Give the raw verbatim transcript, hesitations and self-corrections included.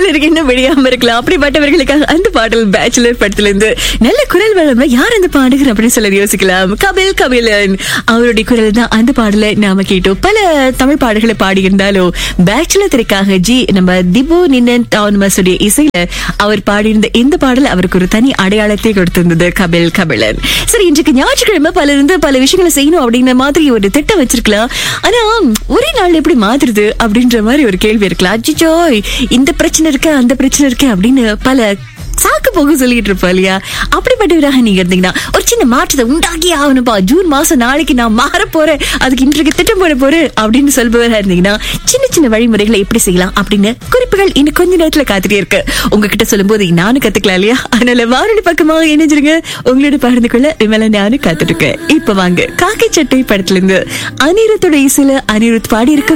சிலருக்கு இன்னும் விடியாம இருக்கலாம். அப்படிப்பட்டவர்களுக்காக அந்த பாடல் பேச்சுலர் படத்துல இருந்து. நல்ல குரல் வளம், யார் அந்த பாடுகிற அப்படின்னு சொல்லி யோசிக்கலாம். கபில் கபிலன் அவருடைய குரல் தான் அந்த பாடலை நாம கேட்டோம். பல தமிழ் பாடல்களை பாடி இருந்தாலும் பேச்சுலர் திரைக்காக ஜி நம்ம திபு நின்னன் தானுடைய இசையில அவர் பாடியிருந்த இந்த பாடல் அவருக்கு ஒரு தனி அடையாளத்தை கொடுத்திருந்தது. கபில் கபிலன். சரி, இன்றைக்கு ஞாயிற்றுக்கிழமை பல இருந்து பல விஷயங்களை செய்யணும் அப்படிங்கிற மாதிரி ஒரு திட்டம் வச்சிருக்கலாம். ஆனா ஒரே நாள் எப்படி மாத்துறது அப்படின்ற மாதிரி ஒரு கேள்வி இருக்கலாம். அஜிஜோ இந்த பிரச்சனை இருக்கு அந்த பிரச்சனை இருக்கு அப்படின்னு பல சாக்கு போக சொல்லிட்டு இருப்பா இல்லையா? அப்படிப்பட்டவராக நீங்க இருந்தீங்கன்னா ஒரு சின்ன மாற்றத்தை உண்டாக்கி ஆகணும்பா, ஜூன் மாசம் நாளைக்கு நான் மாற போறேன், அதுக்கு இன்றைக்கு திட்டம் போட போறேன் அப்படின்னு சொல்பவராக இருந்தீங்கன்னா சின்ன சின்ன வழிமுறைகளை எப்படி செய்யலாம் அப்படின்னு குறிப்புகள் இன்னும் கொஞ்ச நேரத்துல காத்துட்டே இருக்கு. உங்ககிட்ட சொல்லும் போது நானும் கத்துக்கலாம் இல்லையா? அதனால வானொலி பக்கமாக இணைஞ்சிருங்க. உங்களோட பகிர்ந்து கொள்ள இனிமேல நானும் காத்துட்டு இருக்கேன். இப்ப வாங்க, காக்கை சட்டை படத்துல இருந்து அனிருத்தோட இசையில அனிருத் பாடி இருக்க